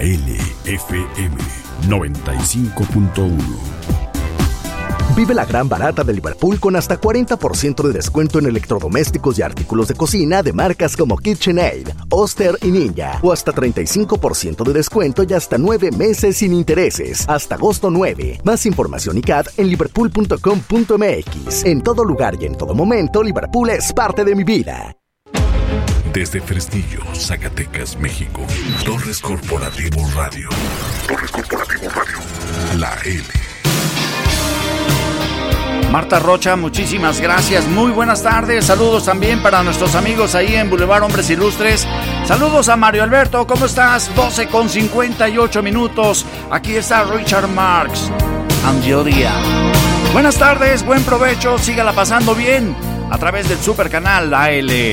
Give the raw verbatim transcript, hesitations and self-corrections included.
L F M noventa y cinco punto uno. Vive la gran barata de Liverpool con hasta cuarenta por ciento de descuento en electrodomésticos y artículos de cocina de marcas como KitchenAid, Oster y Ninja. O hasta treinta y cinco por ciento de descuento y hasta nueve meses sin intereses. Hasta agosto nueve. Más información y C A D en liverpool punto com punto m x. En todo lugar y en todo momento, Liverpool es parte de mi vida. Desde Fresnillo, Zacatecas, México. Torres Corporativo Radio. Torres Corporativo Radio. La L. Marta Rocha, muchísimas gracias. Muy buenas tardes. Saludos también para nuestros amigos ahí en Boulevard Hombres Ilustres. Saludos a Mario Alberto. ¿Cómo estás? doce con cincuenta y ocho minutos. Aquí está Richard Marx. Andiodia. Buenas tardes, buen provecho. Sígala pasando bien a través del super canal A L.